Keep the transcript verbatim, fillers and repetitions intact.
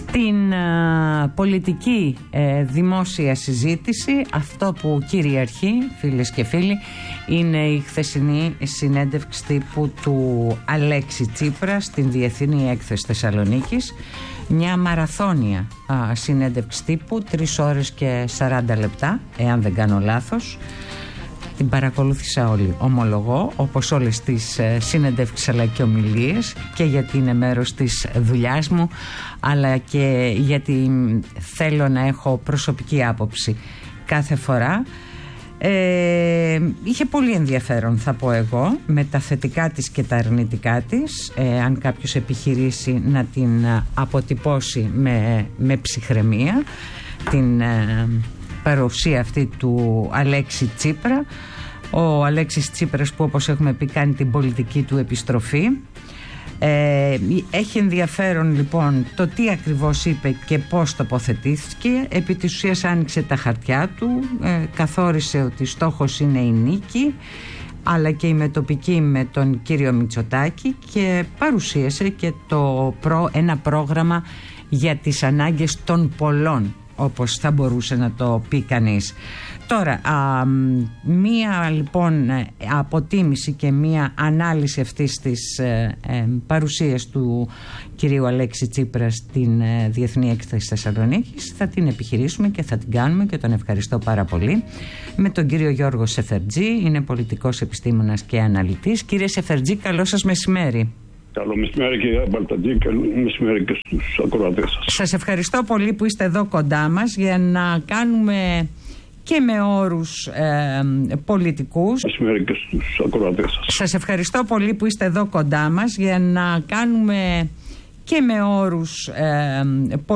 Στην α, πολιτική ε, δημόσια συζήτηση αυτό που κυριαρχεί, φίλες και φίλοι, είναι η χθεσινή συνέντευξη τύπου του Αλέξη Τσίπρα στην Διεθνή Έκθεση Θεσσαλονίκης. Μια μαραθώνια α, συνέντευξη τύπου, τρεις ώρες και σαράντα λεπτά, εάν δεν κάνω λάθος. Την παρακολούθησα όλη, ομολογώ, όπως όλες τις ε, συνεντεύξεις αλλά και ομιλίες, και γιατί είναι μέρος της δουλειάς μου, αλλά και γιατί θέλω να έχω προσωπική άποψη κάθε φορά. Ε, είχε πολύ ενδιαφέρον, θα πω εγώ, με τα θετικά της και τα αρνητικά της, ε, αν κάποιος επιχειρήσει να την αποτυπώσει με, με ψυχραιμία, την ε, παρουσία αυτή του Αλέξη Τσίπρα. Ο Αλέξης Τσίπρας, που όπως έχουμε πει κάνει την πολιτική του επιστροφή. Ε, έχει ενδιαφέρον λοιπόν το τι ακριβώς είπε και πώς τοποθετήθηκε. Επί της ουσίας άνοιξε τα χαρτιά του, ε, καθόρισε ότι στόχος είναι η νίκη, αλλά και η μετοπική με τον κύριο Μητσοτάκη, και παρουσίασε και το προ, ένα πρόγραμμα για τις ανάγκες των πολλών, όπως θα μπορούσε να το πει κανείς. Τώρα, α, μία λοιπόν αποτίμηση και μία ανάλυση αυτής της ε, ε, παρουσίας του κυρίου Αλέξη Τσίπρα στην ε, Διεθνή Έκθεση Θεσσαλονίκης θα την επιχειρήσουμε και θα την κάνουμε, και τον ευχαριστώ πάρα πολύ, με τον κύριο Γιώργο Σεφερτζή. Είναι πολιτικός επιστήμονας και αναλυτής. Κύριε Σεφερτζή, καλό σας μεσημέρι. Καλό μεσημέρι, κυρία Μπαλτατζή, καλό μεσημέρι και στους ακροατές σας. Σας ευχαριστώ πολύ που είστε εδώ κοντά μας για να κάνουμε και με όρους ε, πολιτικούς. Μεσημέρι και στους ακροατές σας. Σας ευχαριστώ πολύ που είστε εδώ κοντά μας για να κάνουμε και με όρους ε,